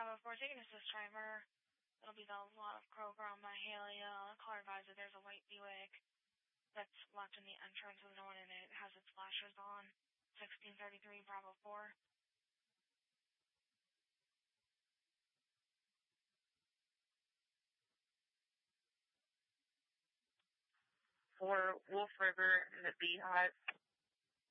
Bravo 4, taking assist driver. It'll be the lot of Kroger on Mahalia. Car advisor, there's a white Buick that's locked in the entrance of the door and it has its flashers on. 1633 Bravo 4. For Wolf River and the Beehive.